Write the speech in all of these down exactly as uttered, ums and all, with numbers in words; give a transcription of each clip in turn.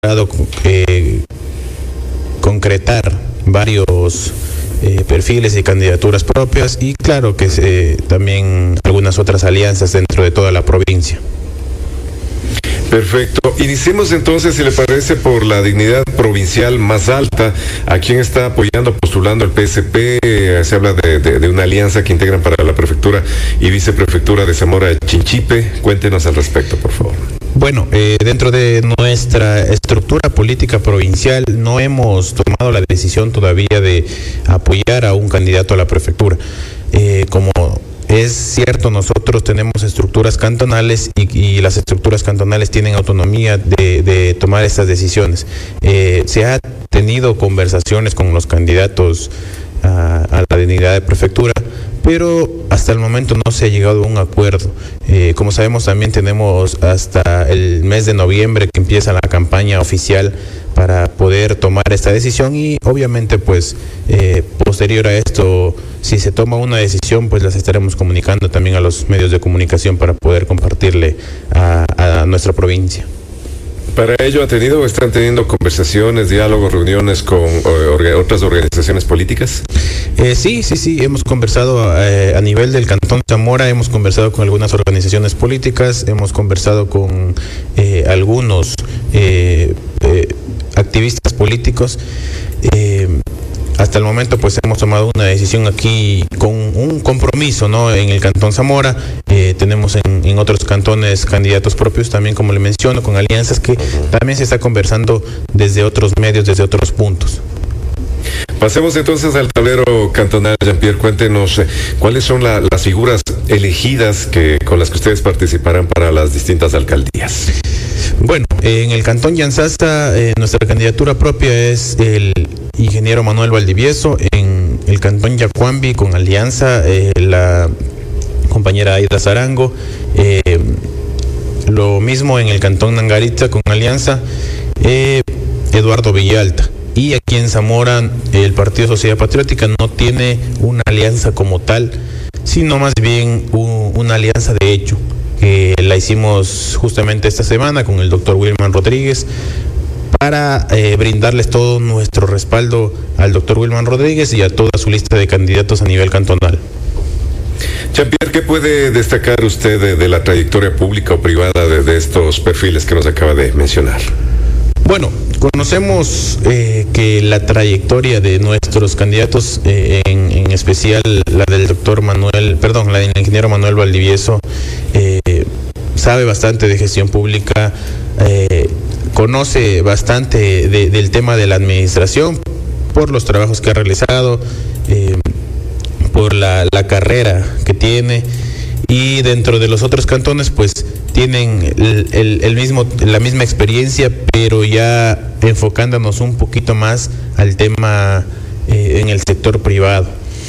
logrado eh, concretar varios eh, perfiles y candidaturas propias y claro que se, también algunas otras alianzas dentro de toda la provincia. Perfecto. Iniciemos entonces, si le parece, por la dignidad provincial más alta. ¿A quién está apoyando, postulando el P S P? Eh, se habla de, de, de una alianza que integran para la prefectura y viceprefectura de Zamora Chinchipe. Cuéntenos al respecto, por favor. Bueno, eh, dentro de nuestra estructura política provincial no hemos tomado la decisión todavía de apoyar a un candidato a la prefectura. Eh, como es cierto, nosotros tenemos estructuras cantonales y, y las estructuras cantonales tienen autonomía de, de tomar estas decisiones. Eh, se ha tenido conversaciones con los candidatos a, a la dignidad de prefectura, pero hasta el momento no se ha llegado a un acuerdo. Eh, como sabemos, también tenemos hasta el mes de noviembre que empieza la campaña oficial para poder tomar esta decisión y obviamente pues eh, posterior a esto, si se toma una decisión, pues las estaremos comunicando también a los medios de comunicación para poder compartirle a, a nuestra provincia. Para ello, ¿ha tenido o están teniendo conversaciones, diálogos, reuniones con orga, otras organizaciones políticas? Eh, sí, sí, sí, hemos conversado eh, a nivel del Cantón Zamora, hemos conversado con algunas organizaciones políticas, hemos conversado con eh, algunos eh, eh, activistas políticos. Eh, Hasta el momento pues hemos tomado una decisión aquí con un compromiso, ¿no? En el Cantón Zamora, eh, tenemos en, en otros cantones candidatos propios también, como le menciono, con alianzas que también se está conversando desde otros medios, desde otros puntos. Pasemos entonces al tablero cantonal. Jean-Pierre, cuéntenos eh, cuáles son la, las figuras elegidas que con las que ustedes participarán para las distintas alcaldías. Bueno, en el Cantón Yantzaza, eh, nuestra candidatura propia es el ingeniero Manuel Valdivieso. En el Cantón Yacuambi, con alianza, eh, la compañera Aida Zarango. Eh, lo mismo en el Cantón Nangaritza, con alianza, eh, Eduardo Villalta. Y aquí en Zamora, el Partido Sociedad Patriótica no tiene una alianza como tal, sino más bien un, una alianza de hecho, que la hicimos justamente esta semana con el doctor Wilman Rodríguez, para eh, brindarles todo nuestro respaldo al doctor Wilman Rodríguez y a toda su lista de candidatos a nivel cantonal. Jean-Pierre, ¿qué puede destacar usted de, de la trayectoria pública o privada de, de estos perfiles que nos acaba de mencionar? Bueno, conocemos eh, que la trayectoria de nuestros candidatos, eh, en, en especial la del doctor Manuel, perdón, la del ingeniero Manuel Valdivieso, eh, sabe bastante de gestión pública, eh, conoce bastante de, del tema de la administración por los trabajos que ha realizado, eh, por la, la carrera que tiene, y dentro de los otros cantones pues tienen el, el, el mismo, la misma experiencia, pero ya enfocándonos un poquito más al tema eh, en el sector privado.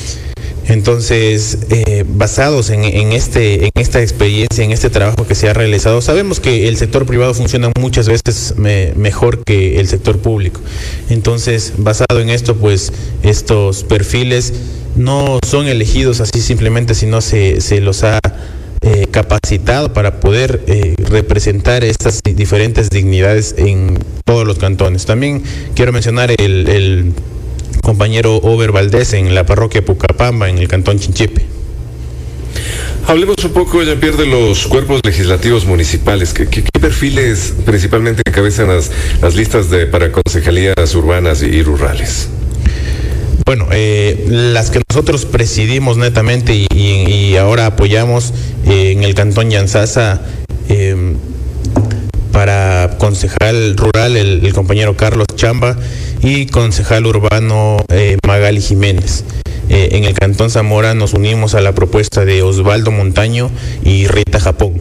Entonces, eh, basados en, en, este, en esta experiencia, en este trabajo que se ha realizado, sabemos que el sector privado funciona muchas veces me, mejor que el sector público. Entonces, basado en esto, pues estos perfiles no son elegidos así simplemente, sino se, se los ha eh, capacitado para poder eh, representar estas diferentes dignidades en todos los cantones. También quiero mencionar el... el compañero Over Valdés en la parroquia Pucapamba, en el Cantón Chinchipe. Hablemos un poco, Jean-Pierre, de los cuerpos legislativos municipales. ¿Qué, qué, qué perfiles principalmente encabezan las, las listas de para concejalías urbanas y rurales? Bueno, eh, las que nosotros presidimos netamente y, y, y ahora apoyamos eh, en el Cantón Yantzaza, eh, para concejal rural el, el compañero Carlos Chamba y concejal urbano eh, Magali Jiménez. Eh, en el Cantón Zamora nos unimos a la propuesta de Osvaldo Montaño y Rita Japón.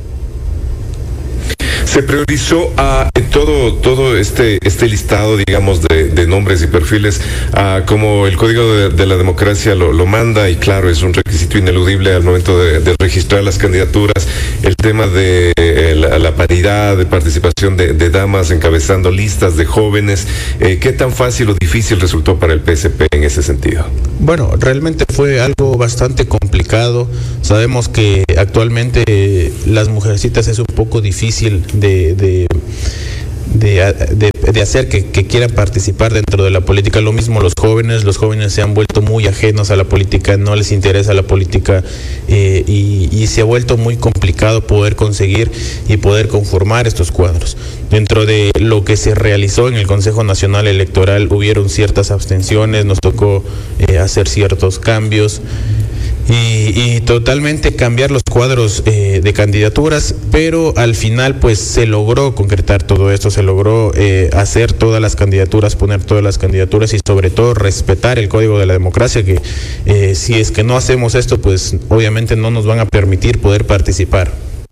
Se priorizó a todo todo este este listado, digamos, de, de nombres y perfiles, a, como el Código de, de la Democracia lo, lo manda, y claro, es un requisito ineludible al momento de, de registrar las candidaturas, el tema de eh, la, la paridad de participación de, de damas encabezando listas de jóvenes. Eh, ¿Qué tan fácil o difícil resultó para el P S P en ese sentido? Bueno, realmente fue algo bastante complicado. Sabemos que actualmente eh, las mujercitas es un poco difícil de, de, de, de, de hacer que, que quieran participar dentro de la política. Lo mismo los jóvenes, los jóvenes se han vuelto muy ajenos a la política, no les interesa la política eh, y, y se ha vuelto muy complicado poder conseguir y poder conformar estos cuadros. Dentro de lo que se realizó en el Consejo Nacional Electoral hubieron ciertas abstenciones, nos tocó eh, hacer ciertos cambios. Y, y totalmente cambiar los cuadros eh, de candidaturas, pero al final pues se logró concretar todo esto, se logró eh, hacer todas las candidaturas, poner todas las candidaturas y sobre todo respetar el código de la democracia, que eh, si es que no hacemos esto pues obviamente no nos van a permitir poder participar.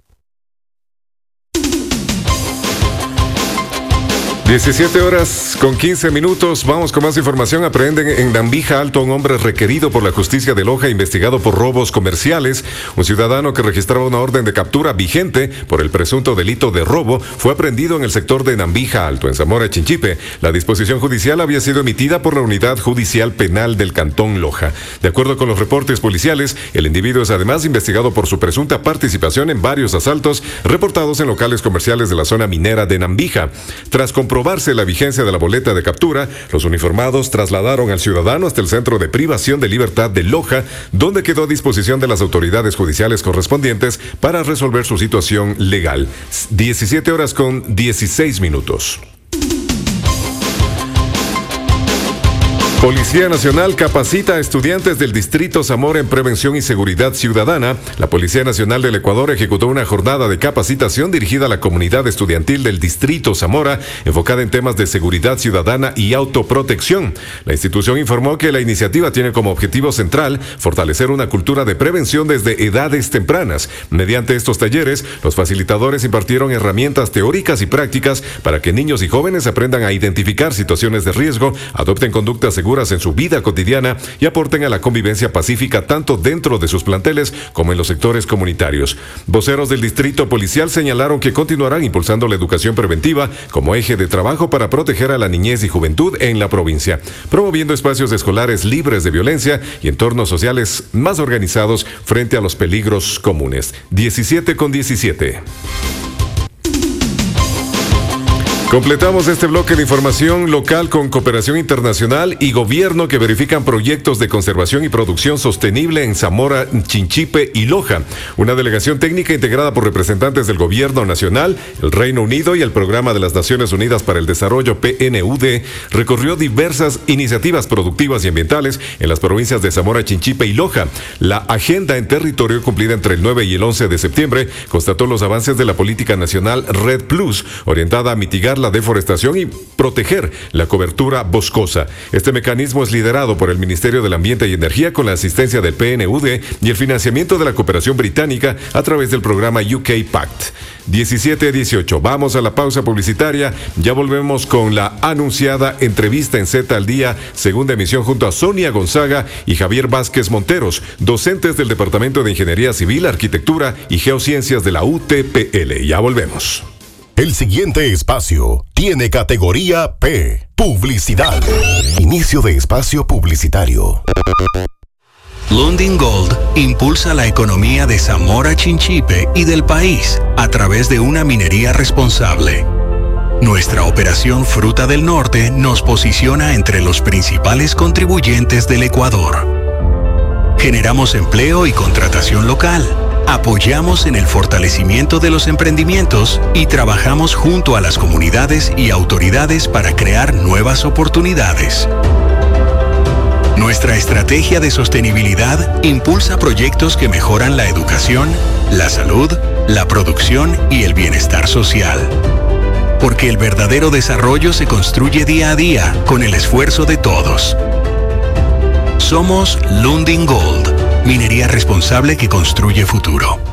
diecisiete horas con quince minutos. Vamos con más información. Aprehenden en Nambija Alto a un hombre requerido por la justicia de Loja, investigado por robos comerciales. Un ciudadano que registraba una orden de captura vigente por el presunto delito de robo fue aprehendido en el sector de Nambija Alto, en Zamora Chinchipe. La disposición judicial había sido emitida por la Unidad Judicial Penal del Cantón Loja. De acuerdo con los reportes policiales, el individuo es además investigado por su presunta participación en varios asaltos reportados en locales comerciales de la zona minera de Nambija. Tras comprobar la vigencia de la boleta de captura, los uniformados trasladaron al ciudadano hasta el Centro de Privación de Libertad de Loja, donde quedó a disposición de las autoridades judiciales correspondientes para resolver su situación legal. diecisiete horas con dieciséis minutos. Policía Nacional capacita a estudiantes del Distrito Zamora en prevención y seguridad ciudadana. La Policía Nacional del Ecuador ejecutó una jornada de capacitación dirigida a la comunidad estudiantil del Distrito Zamora, enfocada en temas de seguridad ciudadana y autoprotección. La institución informó que la iniciativa tiene como objetivo central fortalecer una cultura de prevención desde edades tempranas. Mediante estos talleres, los facilitadores impartieron herramientas teóricas y prácticas para que niños y jóvenes aprendan a identificar situaciones de riesgo, adopten conductas seguras en su vida cotidiana y aporten a la convivencia pacífica tanto dentro de sus planteles como en los sectores comunitarios. Voceros del distrito policial señalaron que continuarán impulsando la educación preventiva como eje de trabajo para proteger a la niñez y juventud en la provincia, promoviendo espacios escolares libres de violencia y entornos sociales más organizados frente a los peligros comunes. diecisiete con diecisiete. Completamos este bloque de información local con cooperación internacional y gobierno que verifican proyectos de conservación y producción sostenible en Zamora, Chinchipe y Loja. Una delegación técnica integrada por representantes del gobierno nacional, el Reino Unido y el Programa de las Naciones Unidas para el Desarrollo P N U D recorrió diversas iniciativas productivas y ambientales en las provincias de Zamora, Chinchipe y Loja. La agenda en territorio cumplida entre el nueve y el once de septiembre constató los avances de la política nacional Red Plus, orientada a mitigar la deforestación y proteger la cobertura boscosa. Este mecanismo es liderado por el Ministerio del Ambiente y Energía con la asistencia del P N U D y el financiamiento de la cooperación británica a través del programa U K Pact. diecisiete dieciocho. Vamos a la pausa publicitaria. Ya volvemos con la anunciada entrevista en Z al Día, segunda emisión, junto a Sonia Gonzaga y Javier Vázquez Monteros, docentes del Departamento de Ingeniería Civil, Arquitectura y Geociencias de la U T P L. Ya volvemos. El siguiente espacio tiene categoría P, publicidad. Inicio de espacio publicitario. Lundin Gold impulsa la economía de Zamora, Chinchipe y del país a través de una minería responsable. Nuestra operación Fruta del Norte nos posiciona entre los principales contribuyentes del Ecuador. Generamos empleo y contratación local. Apoyamos en el fortalecimiento de los emprendimientos y trabajamos junto a las comunidades y autoridades para crear nuevas oportunidades. Nuestra estrategia de sostenibilidad impulsa proyectos que mejoran la educación, la salud, la producción y el bienestar social. Porque el verdadero desarrollo se construye día a día con el esfuerzo de todos. Somos Lundin Gold, minería responsable que construye futuro.